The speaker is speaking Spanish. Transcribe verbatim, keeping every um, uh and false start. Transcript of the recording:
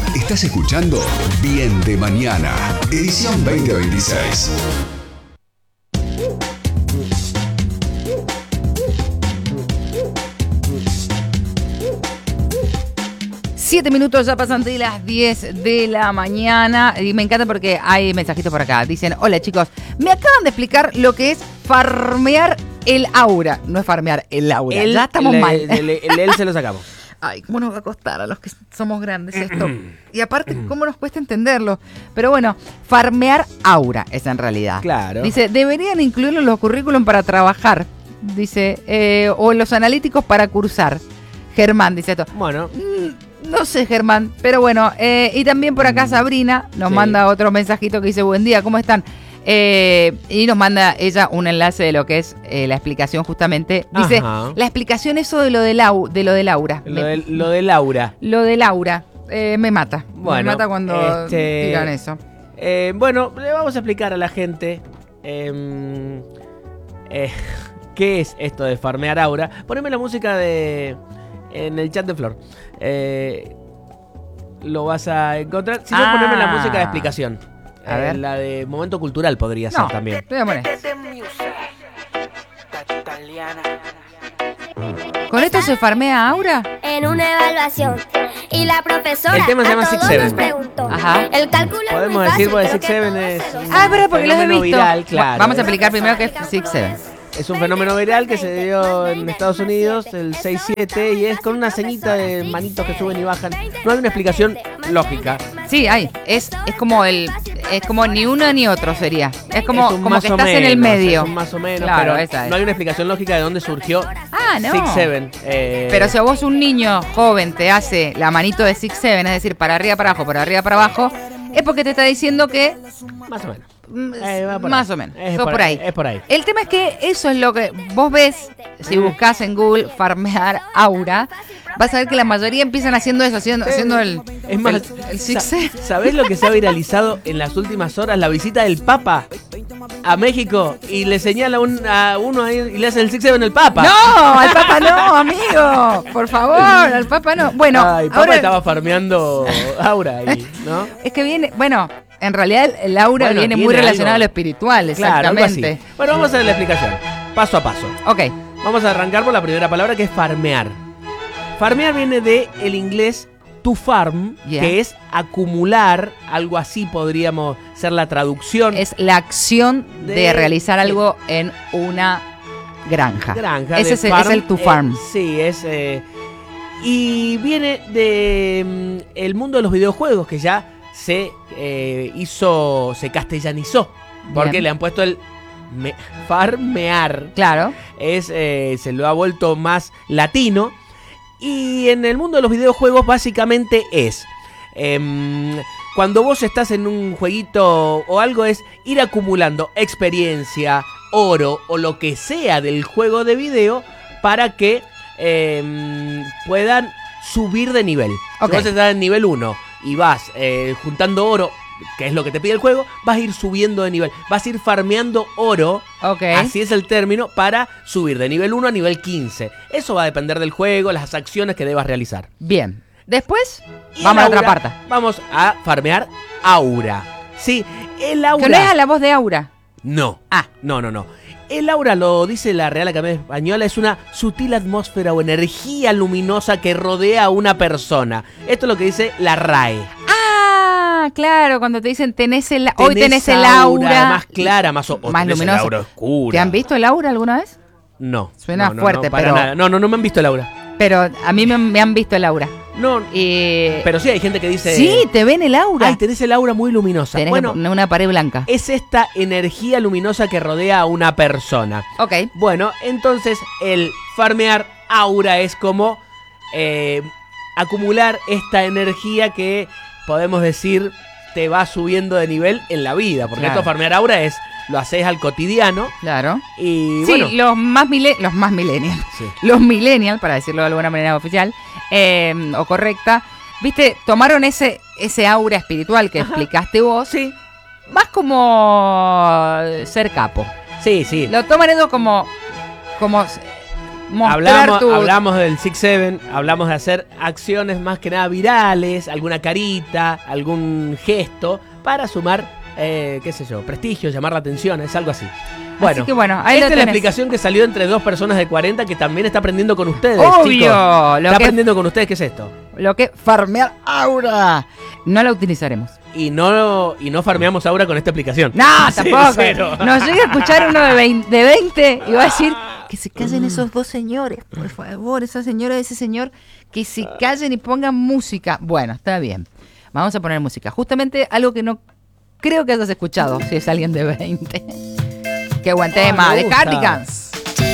Estás escuchando Bien de Mañana, edición veinte veintiséis. Siete minutos ya pasan de las diez de la mañana y me encanta porque hay mensajitos por acá. Dicen, hola chicos, me acaban de explicar lo que es farmear el aura. No es farmear el aura, El, ya estamos el, mal. El, el, el, el se lo sacamos. Ay, ¿cómo nos va a costar a los que somos grandes esto? Y aparte, ¿cómo nos cuesta entenderlo? Pero bueno, farmear aura es en realidad. Claro. Dice, deberían incluirlo en los currículum para trabajar. Dice, eh, o en los analíticos para cursar. Germán dice esto. Bueno. No sé, Germán, pero bueno, eh, y también por acá Sabrina nos sí. manda otro mensajito que dice, buen día, ¿cómo están? Eh, y nos manda ella un enlace de lo que es eh, la explicación justamente. Dice, Ajá. la explicación eso de lo de, Lau, de, lo de Laura. Lo Me, de, lo de Laura. Lo de Laura, eh, me mata. Bueno, me mata cuando este, digan eso. Eh, bueno, le vamos a explicar a la gente eh, eh, qué es esto de farmear aura. Poneme la música de... en el chat de Flor. Eh, lo vas a encontrar. Si no, Ah. poneme la música de explicación. A Eh, ver. La de momento cultural podría No, ser también. te voy a poner. ¿Con esto se farmea aura? En una evaluación y la profesora El tema se llama a todos Six Seven. nos preguntó. Ajá. El cálculo es Podemos muy decir, fácil, porque creo Six que Seven todos es se lo un Ah, pero porque los he fenómeno visto. viral, claro. Vamos a explicar primero qué es Six Seven. Es un fenómeno viral que se dio en Estados Unidos, el seis siete, y es con una ceñita de manitos que suben y bajan. No hay una explicación lógica. Sí, hay. Es, es como el. Es como ni uno ni otro sería. Es como, Es un como más que o estás en el menos, medio. es un más o menos, Claro, pero esa es. no hay una explicación lógica de dónde surgió Ah, no. Six Seven. Eh, Pero si a vos un niño joven te hace la manito de Six Seven, es decir, para arriba, para abajo, para arriba, para abajo, es porque te está diciendo que más o menos. mm, Eh, va por más ahí. o menos, Es sos por por ahí. ahí, es por ahí. El tema es que eso es lo que vos ves, si buscas en Google farmear aura, vas a ver que la mayoría empiezan haciendo eso, haciendo, haciendo el, Es más, el, el Six sa- Seven. ¿sabés lo que se ha viralizado en las últimas horas? La visita del Papa a México y le señala un, a uno ahí y le hace el Six Seven al Papa. No, al Papa no, amigo. Por favor, al Papa no. Bueno, Ay, Papa ahora estaba farmeando aura ahí, ¿no? es que viene, bueno, en realidad el aura Bueno, viene tiene muy relacionado algo. a lo espiritual, Claro, algo así. exactamente. Bueno, vamos a hacer la explicación, paso a paso. Ok, Vamos a arrancar por la primera palabra, que es farmear. Farmear viene de el inglés to farm, Yeah. que es acumular, algo así podríamos ser la traducción. es la acción de, De- realizar algo en una granja. granja. Ese de es, el- farm, es el to eh, farm. sí, es... eh, y viene de mm, el mundo de los videojuegos, que ya se eh, hizo, se castellanizó, porque Bien. le han puesto el me- farmear. Claro. Es, eh, se lo ha vuelto más latino. Y en el mundo de los videojuegos básicamente es... em, cuando vos estás en un jueguito o algo, es ir acumulando experiencia, oro o lo que sea del juego de video para que em, puedan subir de nivel. Ok. Si vos estás en nivel uno y vas eh, juntando oro, que es lo que te pide el juego, vas a ir subiendo de nivel. Vas a ir farmeando oro, Ok. así es el término, para subir de nivel uno a nivel quince. Eso va a depender del juego, las acciones que debas realizar. Bien. Después, Y vamos a el la otra aura, parte. Vamos a farmear aura. Sí, el aura... Que no es a la voz de aura. No. Ah. No, no, no. El aura, lo dice la Real Academia Española, es una sutil atmósfera o energía luminosa que rodea a una persona. Esto es lo que dice la R A E. Ah, claro, cuando te dicen tenés el, hoy tenés el aura aura. más clara, más, o, o más tenés el luminosa. aura oscura. ¿Te han visto el aura alguna vez? No. Suena no, no, fuerte, no, para pero- nada. No, no, no me han visto el aura. Pero a mí me, me han visto el aura. No, Y... pero sí hay gente que dice... sí, te ven el aura. Ay, tenés el aura muy luminosa. Tenés Bueno, que poner una pared blanca. es esta energía luminosa que rodea a una persona. Ok. Bueno, entonces el farmear aura es como eh, acumular esta energía que podemos decir te va subiendo de nivel en la vida. Porque Claro. esto farmear aura es, lo haces al cotidiano Claro. y Sí, bueno. los más mile los más millennials. Sí. Los millennials, para decirlo de alguna manera oficial, eh, o correcta, viste, tomaron ese, ese aura espiritual que explicaste vos, Sí, más como ser capo. sí, sí. Lo toman eso como, como mostrar hablamos, tu... hablamos del Six Seven, hablamos de hacer acciones más que nada virales, alguna carita, algún gesto, para sumar, eh, qué sé yo, prestigio, llamar la atención, es algo así. Bueno, Así que bueno, ahí esta lo es la tenés. explicación que salió entre dos personas de cuarenta que también está aprendiendo con ustedes, Obvio, chicos. lo Está que- aprendiendo con ustedes, ¿qué es esto? Lo que farmear aura. No la utilizaremos. Y no, y no farmeamos ahora con esta explicación. No, Cero, tampoco. cero. Nos llega a escuchar uno de veinte, de veinte y va a decir que se callen esos dos señores, por favor, esa señora y ese señor, que se callen y pongan música. Bueno, está bien. Vamos a poner música. Justamente algo que no creo que hayas escuchado, si es alguien de veinte. Qué buen tema, me de gusta. Cardigans.